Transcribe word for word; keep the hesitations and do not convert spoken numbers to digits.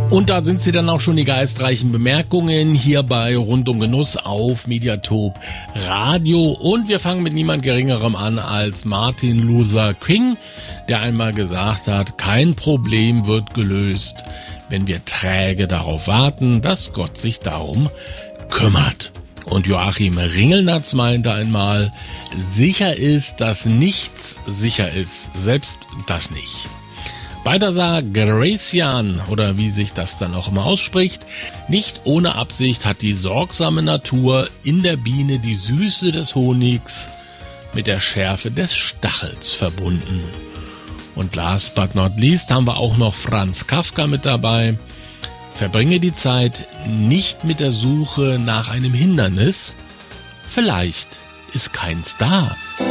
Und da sind sie dann auch schon, die geistreichen Bemerkungen hier bei Rund um Genuss auf Mediatop Radio. Und wir fangen mit niemand Geringerem an als Martin Luther King, der einmal gesagt hat, kein Problem wird gelöst, wenn wir träge darauf warten, dass Gott sich darum kümmert. Und Joachim Ringelnatz meinte einmal, sicher ist, dass nichts sicher ist, selbst das nicht. Balthasar Gracian, oder wie sich das dann auch immer ausspricht, nicht ohne Absicht hat die sorgsame Natur in der Biene die Süße des Honigs mit der Schärfe des Stachels verbunden. Und last but not least haben wir auch noch Franz Kafka mit dabei. Verbringe die Zeit nicht mit der Suche nach einem Hindernis, vielleicht ist keins da.